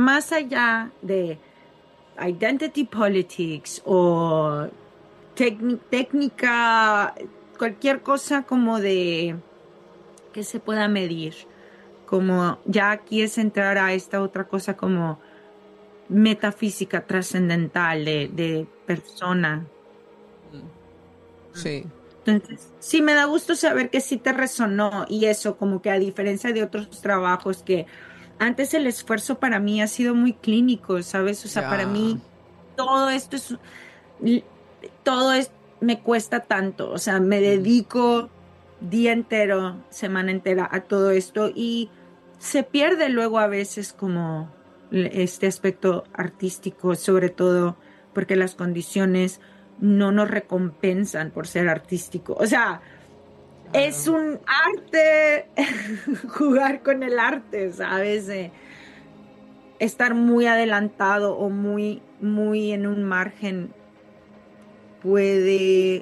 más allá de identity politics o técnica, cualquier cosa como de que se pueda medir, como ya aquí es entrar a esta otra cosa como metafísica trascendental de persona. Sí. Entonces, sí me da gusto saber que sí te resonó y eso, como que a diferencia de otros trabajos que antes el esfuerzo para mí ha sido muy clínico, ¿sabes? O sea, para Ya. mí todo esto es, todo es, me cuesta tanto, o sea, me Mm. dedico día entero, semana entera a todo esto y se pierde luego a veces como este aspecto artístico, sobre todo porque las condiciones no nos recompensan por ser artístico. O sea, es Claro. un arte jugar con el arte, ¿sabes? Estar muy adelantado o muy en un margen puede,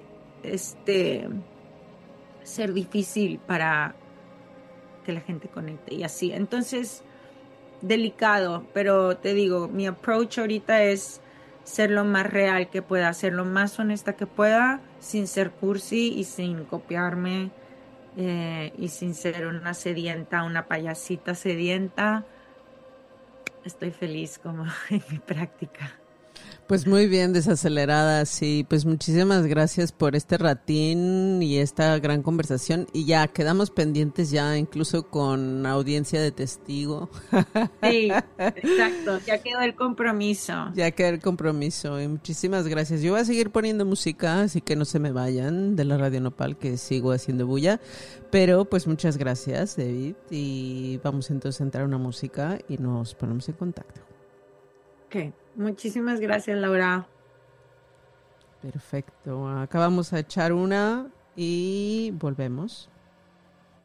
ser difícil para que la gente conecte y así. Entonces, delicado, pero te digo, mi approach ahorita es ser lo más real que pueda, ser lo más honesta que pueda, sin ser cursi y sin copiarme, y sin ser una sedienta, una payasita sedienta. Estoy feliz como en mi práctica. Pues muy bien, desacelerada, sí. Pues muchísimas gracias por este ratín y esta gran conversación. Y ya quedamos pendientes ya incluso con audiencia de testigo. Sí, exacto, ya quedó el compromiso. Ya queda el compromiso. Y muchísimas gracias. Yo voy a seguir poniendo música, así que no se me vayan de la Radio Nopal, que sigo haciendo bulla. Pero pues muchas gracias, David. Y vamos entonces a entrar a una música y nos ponemos en contacto. Ok, muchísimas gracias, Laura. Perfecto. Acá vamos a echar una y volvemos.